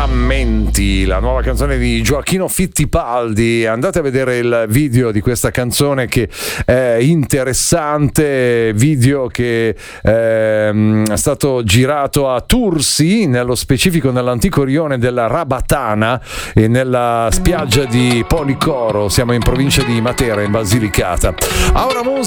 Frammenti, la nuova canzone di Gioacchino Fittipaldi. Andate a vedere il video di questa canzone che è interessante, video che è stato girato a Tursi, nello specifico nell'antico rione della Rabatana e nella spiaggia di Policoro, siamo in provincia di Matera, in Basilicata. Ora musica